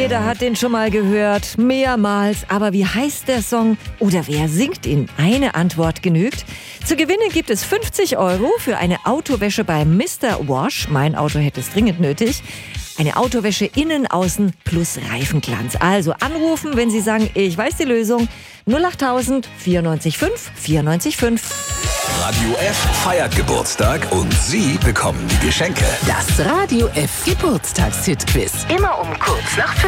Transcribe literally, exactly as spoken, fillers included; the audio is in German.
Jeder hat den schon mal gehört, mehrmals. Aber wie heißt der Song oder wer singt ihn? Eine Antwort genügt. Zu gewinnen gibt es fünfzig Euro für eine Autowäsche bei Mister Wash. Mein Auto hätte es dringend nötig. Eine Autowäsche innen, außen plus Reifenglanz. Also anrufen, wenn Sie sagen, ich weiß die Lösung. null acht tausend vierundneunzig fünf vierundneunzig fünf. Radio F feiert Geburtstag und Sie bekommen die Geschenke. Das Radio F Geburtstagshit-Quiz. Immer um kurz nach fünf.